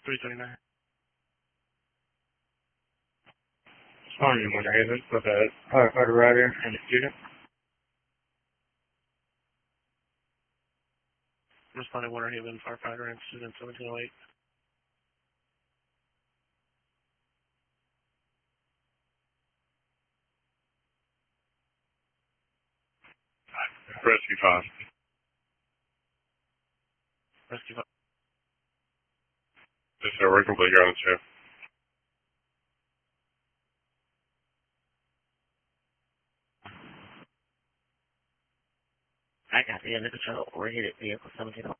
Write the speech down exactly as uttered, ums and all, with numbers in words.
three twenty-nine. Responding to Winter Haven with a firefighter rider and a student. Responding Winter Haven, firefighter and student seventeen oh eight. Rescue five. Rescue five. Yes, sir. We're complete here on the ship. I got the end of control. We're headed vehicle seventeen oh eight.